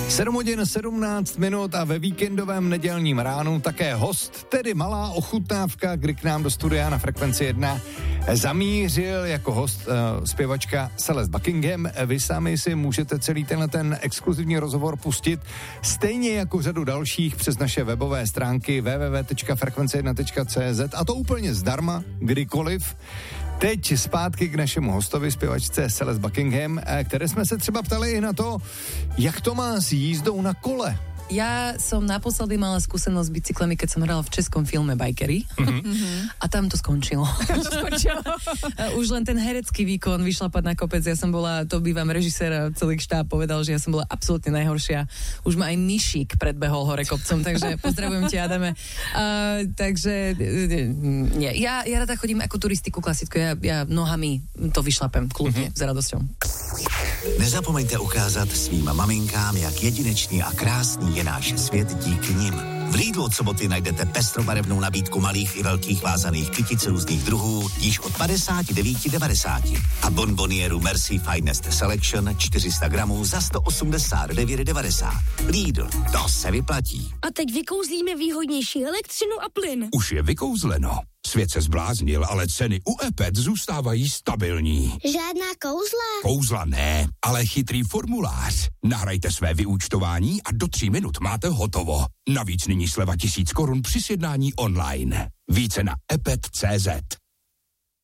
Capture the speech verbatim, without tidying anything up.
sedm hodin sedmnáct minut a ve víkendovém nedělním ránu také host, tedy malá ochutnávka, kdy k nám do studia na Frekvenci jedna zamířil jako host uh, zpěvačka Celeste Buckingham. Vy sami si můžete celý tenhle ten exkluzivní rozhovor pustit stejně jako řadu dalších přes naše webové stránky w w w tečka frekvence jedna tečka c z a to úplně zdarma, kdykoliv. Teď zpátky k našemu hostovi, zpěvačce Celeste Buckingham, které jsme se třeba ptali i na to, jak to má s jízdou na kole. Ja som naposledy mala skúsenosť s bicyklami, keď som hrala v českom filme Bikery. Mm-hmm. A tam to skončilo. to skončilo. Už len ten herecký výkon, vyšlapať na kopec. Ja som bola, to bývam režisér a celý štáb povedal, že ja som bola absolútne najhoršia. Už ma aj myšík predbehol hore kopcom, takže pozdravujem ti, Adame. Uh, takže nie. Ja, ja rada chodím ako turistiku klasickú. Ja, ja nohami to vyšlapem kľudne, mm-hmm. s radosťou. Nezapomeňte ukázat svým maminkám, jak jedinečný a krásný je náš svět díky nim. V Lidlu od soboty najdete pestrobarevnou nabídku malých i velkých vázaných kytic různých druhů již od padesát devět devadesát a bonbonieru Merci Finest Selection čtyři sta gramů za sto osmdesát devět devadesát. Lidl, to se vyplatí. A teď vykouzlíme výhodnější elektřinu a plyn. Už je vykouzleno. Svět se zbláznil, ale ceny u E P E T zůstávají stabilní. Žádná kouzla? Kouzla ne, ale chytrý formulář. Nahrajte své vyúčtování a do tří minut máte hotovo. Navíc nyní sleva tisíc korun při sjednání online. Více na e p e t tečka c z.